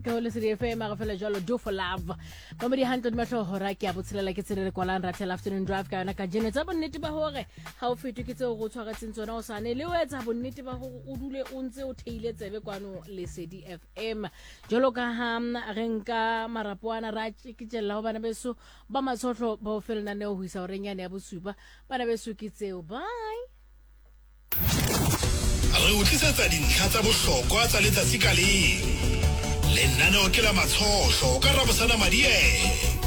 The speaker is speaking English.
Go listen to FM agafela jalo do for love ba mo di 100 matlo hora ke a botshelela ke tsere kwalang ratel afternoon drive ka yona ka jene tsa bonnete ba hore ha o fetwe ke tseo go tshwaratseng tsona o sane le o etsa bonnete ba hore o dule o ntse o theile tsebe kwano Lesedi FM jalo ka ha re nka marapoana ra tshikitshela ho bana beso ba matshotlo ba o felana ne o huisa orenyane ya bosupa bana beso ke tseo bye re utlisetsa dintlha tsa bohlokwa tsa letsatsi ka leng lenaneo ke la matshotlo ka Rabosana Madiele.